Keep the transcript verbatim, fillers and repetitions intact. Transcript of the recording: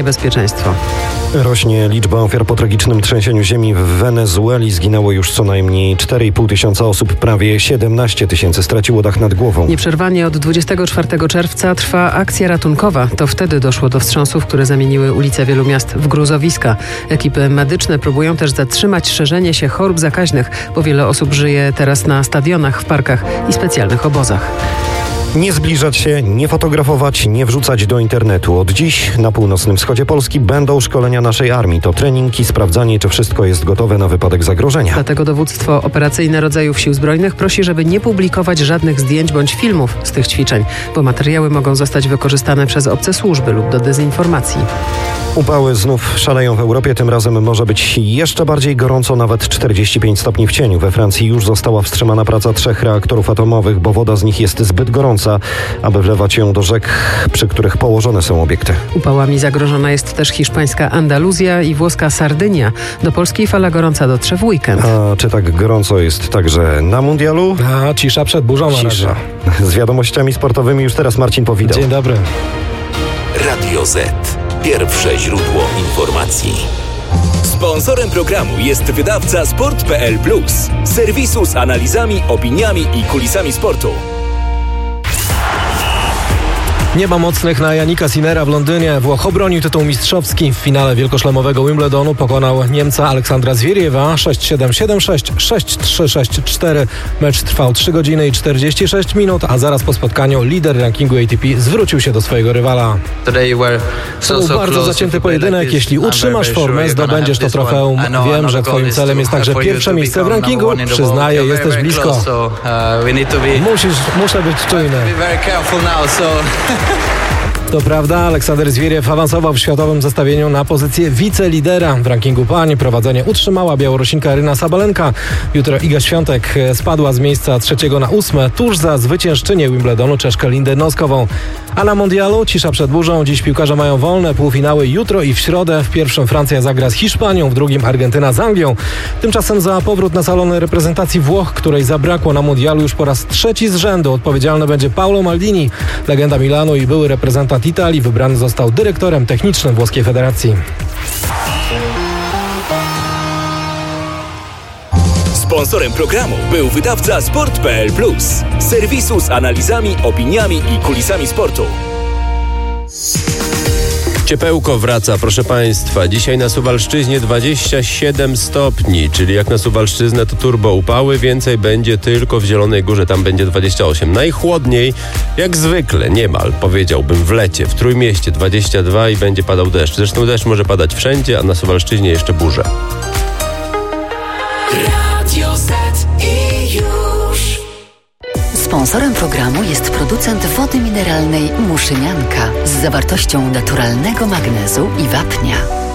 bezpieczeństwo. Rośnie liczba ofiar po tragicznym trzęsieniu ziemi w Wenezueli. Zginęło już co najmniej cztery i pół tysiąca osób. Prawie siedemnaście tysięcy straciło dach nad głową. Nieprzerwanie od dwudziestego czwartego czerwca trwa akcja ratunkowa. To wtedy doszło do wstrząsów, które zamieniły ulice wielu miast w gruzowiska. Ekipy medyczne próbują też zatrzymać szerzenie się chorób zakaźnych, bo wiele osób żyje teraz na stadionach, w parkach i specjalnych obozach. Nie zbliżać się, nie fotografować, nie wrzucać do internetu. Od dziś na północnym wschodzie Polski będą szkolenia naszej armii. To trening i sprawdzanie, czy wszystko jest gotowe na wypadek zagrożenia. Dlatego dowództwo operacyjne rodzajów Sił Zbrojnych prosi, żeby nie publikować żadnych zdjęć bądź filmów z tych ćwiczeń, bo materiały mogą zostać wykorzystane przez obce służby lub do dezinformacji. Upały znów szaleją w Europie. Tym razem może być jeszcze bardziej gorąco, nawet czterdzieści pięć stopni w cieniu. We Francji już została wstrzymana praca trzech reaktorów atomowych, bo woda z nich jest zbyt gorąca, aby wlewać ją do rzek, przy których położone są obiekty. Upałami zagrożona jest też hiszpańska Andaluzja i włoska Sardynia. Do Polski fala gorąca dotrze w weekend. A czy tak gorąco jest także na mundialu? A cisza przed burzą. Cisza. Z wiadomościami sportowymi już teraz Marcin Powidał. Dzień dobry. Radio Z. Pierwsze źródło informacji. Sponsorem programu jest wydawca sport kropka p l plus, serwisu z analizami, opiniami i kulisami sportu. Nie ma mocnych na Jannika Sinnera w Londynie. Włoch obronił tytuł mistrzowski. W finale wielkoszlemowego Wimbledonu pokonał Niemca Aleksandra Zwieriewa sześć siedem, siedem sześć, sześć trzy, sześć cztery. Mecz trwał trzy godziny i czterdzieści sześć minut, a zaraz po spotkaniu lider rankingu A T P zwrócił się do swojego rywala. To był bardzo zacięty pojedynek. Jeśli utrzymasz formę, zdobędziesz to trofeum. Wiem, że twoim celem jest także pierwsze miejsce w rankingu. Przyznaję, jesteś blisko. Musisz, muszę być czujny. To prawda, Aleksander Zwieriew awansował w światowym zestawieniu na pozycję wicelidera w rankingu pań. Prowadzenie utrzymała Białorusinka Aryna Sabalenka. Jutro Iga Świątek spadła z miejsca trzeciego na ósme, tuż za zwyciężczynię Wimbledonu Czeszkę Lindę Noskową. A na mundialu cisza przed burzą. Dziś piłkarze mają wolne półfinały jutro i w środę. W pierwszym Francja zagra z Hiszpanią, w drugim Argentyna z Anglią. Tymczasem za powrót na salony reprezentacji Włoch, której zabrakło na mundialu już po raz trzeci z rzędu, odpowiedzialny będzie Paolo Maldini. Legenda Milanu i były reprezentant Italii wybrany został dyrektorem technicznym włoskiej federacji. Sponsorem programu był wydawca sport kropka p l plus, serwisu z analizami, opiniami i kulisami sportu. Ciepełko wraca, proszę Państwa. Dzisiaj na Suwalszczyźnie dwadzieścia siedem stopni, czyli jak na Suwalszczyznę to turbo upały. Więcej będzie tylko w Zielonej Górze, tam będzie dwadzieścia osiem. Najchłodniej, jak zwykle, niemal, powiedziałbym, w lecie. W Trójmieście dwadzieścia dwa i będzie padał deszcz. Zresztą deszcz może padać wszędzie, a na Suwalszczyźnie jeszcze burze. Radio Z i już. Sponsorem programu jest producent wody mineralnej Muszynianka z zawartością naturalnego magnezu i wapnia.